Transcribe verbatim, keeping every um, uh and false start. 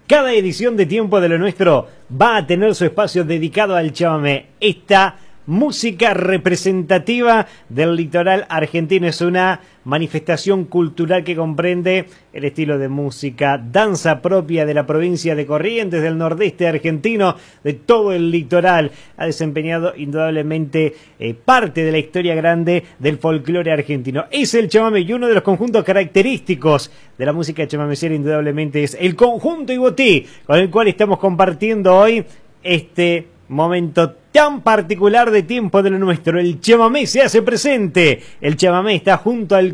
Cada edición de Tiempo de lo Nuestro va a tener su espacio dedicado al chamamé. Esta música representativa del litoral argentino es una manifestación cultural que comprende el estilo de música, danza propia de la provincia de Corrientes, del nordeste argentino, de todo el litoral. Ha desempeñado indudablemente eh, parte de la historia grande del folclore argentino. Es el chamamé, y uno de los conjuntos característicos de la música chamamecera indudablemente es el conjunto Ibotí, con el cual estamos compartiendo hoy este momento tan particular de Tiempo de lo Nuestro. El chamamé se hace presente. El chamamé está junto al